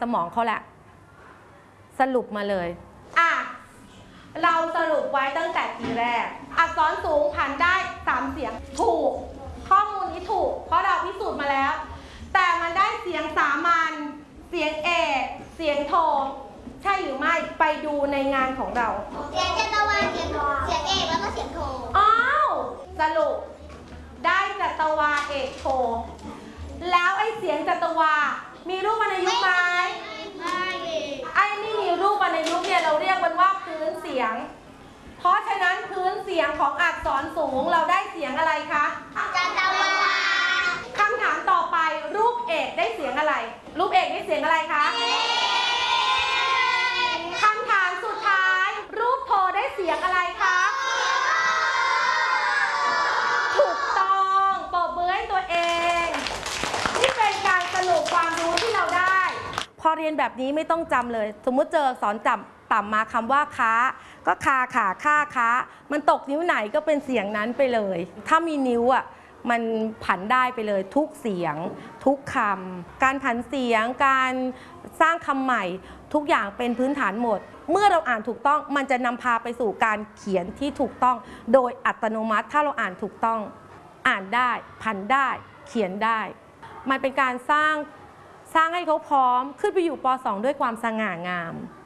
สมองเขาแหละสรุปมาเลยเราสรุปไว้ตั้งแต่ทีแรกอักษรสูงผันได้3เสียงถูกข้อมูลนี้ถูกเพราะเราพิสูจน์มาแล้วแต่มันได้เสียงสามัญเสียงเอกเสียงโทใช่หรือไม่ไปดูในงานของเราเสียงจัตวาเสียงเอกแล้วก็เสียงโทสรุปได้จัตวาเอกโทแล้วไอ้เสียงจัตวามีรูปวรรณยุกต์ไหมไอ้นี่มีรูปวรรณยุกต์เนี่ยเราเรียกมันว่าพื้นเสียงเพราะฉะนั้นพื้นเสียงของอักษรสูงเราได้เสียงอะไรคะจัตวาคำถามต่อไปรูปเอกได้เสียงอะไรรูปเอกได้เสียงอะไรคะคำถามสุดท้ายรูปโทได้เสียงอะไรคะถูกต้องปรบมือให้ตัวเองนี่เป็นการสรุปความรู้ที่เราได้พอเรียนแบบนี้ไม่ต้องจำเลยสมมุติเจออักษรต่ำมาคำว่าค้าก็คาขาค่าค้ามันตกนิ้วไหนก็เป็นเสียงนั้นไปเลยถ้ามีนิ้วมันผันได้ไปเลยทุกเสียงทุกคำการผันเสียงการสร้างคำใหม่ทุกอย่างเป็นพื้นฐานหมดเมื่อเราอ่านถูกต้องมันจะนำพาไปสู่การเขียนที่ถูกต้องโดยอัตโนมัติถ้าเราอ่านถูกต้องอ่านได้ผันได้เขียนได้มันเป็นการสร้างให้เขาพร้อมขึ้นไปอยู่ป.2 ด้วยความสง่างาม